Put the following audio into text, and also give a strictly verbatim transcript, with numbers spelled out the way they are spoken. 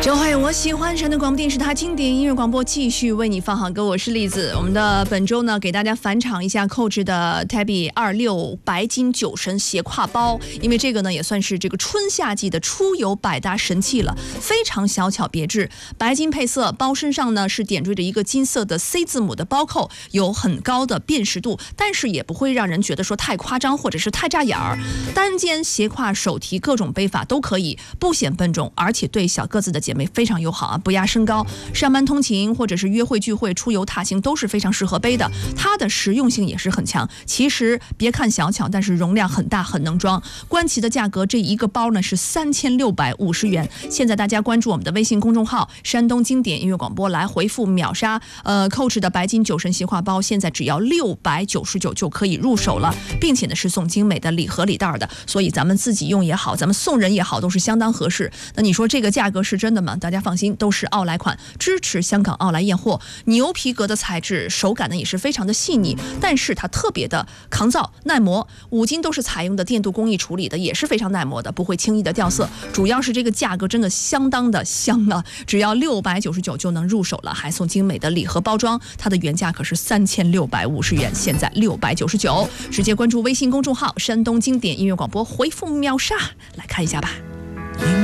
周会我喜欢山东广播电视台经典音乐广播，继续为你放好歌，我是栗子。我们的本周呢，给大家返场一下Coach的 Tabby 二六白金酒神斜挎包，因为这个呢也算是这个春夏季的出游百搭神器了，非常小巧别致，白金配色，包身上呢是点缀着一个金色的 C 字母的包扣，有很高的辨识度，但是也不会让人觉得说太夸张或者是太扎眼儿。单肩斜挎手提各种背法都可以，不显笨重，而且对小个子的姐妹非常友好啊，不压身高，上班通勤或者是约会聚会、出游踏行都是非常适合背的。它的实用性也是很强。其实别看小巧，但是容量很大，很能装。观其的价格，这一个包呢是三千六百五十元。现在大家关注我们的微信公众号“山东经典音乐广播”，来回复秒杀呃 Coach 的白金酒神斜挎包，现在只要六百九十九就可以入手了，并且呢是送精美的礼盒礼袋的，所以咱们自己用也好，咱们送人也好，都是相当合适。那你说这个价格是真的吗？大家放心，都是奥莱款，支持香港奥莱验货，牛皮革的材质，手感呢也是非常的细腻，但是它特别的抗造耐磨，五金都是采用的电镀工艺处理的，也是非常耐磨的，不会轻易的掉色。主要是这个价格真的相当的香啊，只要六百九十九就能入手了，还送精美的礼盒包装，它的原价可是三千六百五十元，现在六百九十九，直接关注微信公众号山东经典音乐广播，回复秒杀来看一下吧。